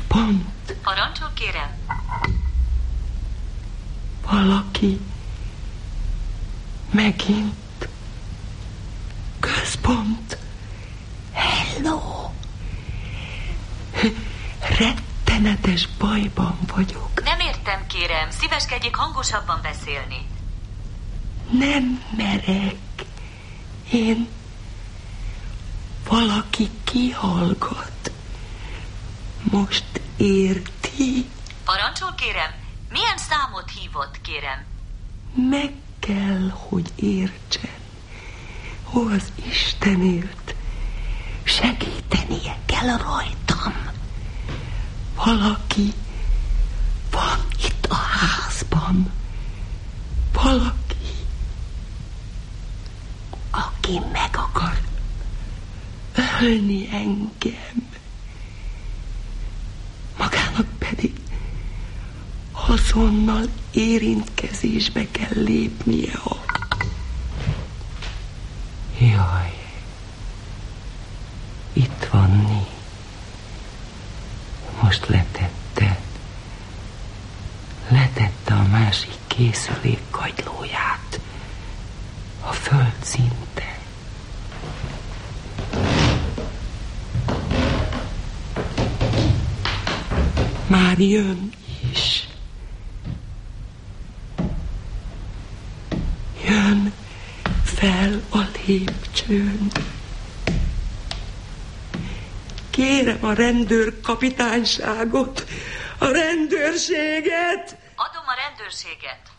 Központ. Parancsol, kérem. Valaki. Megint. Központ. Hello. Rettenetes bajban vagyok. Nem értem, kérem. Szíveskedjék hangosabban beszélni. Nem merek. Én... Valaki kihallgat. Most érti? Parancsol, kérem. Milyen számot hívott, kérem? Meg kell, hogy értsen. Ó, az Istenért. Segítenie kell rajtam. Valaki van itt a házban. Valaki, aki meg akar ölni engem. Magának pedig azonnal érintkezésbe kell lépnie a... Jaj, itt van Ni. Most letette a másik készülék kagylóját a földszinten. Már jön is. Jön fel a lépcsőn. Kérem a rendőrkapitányságot, a rendőrséget. Adom a rendőrséget.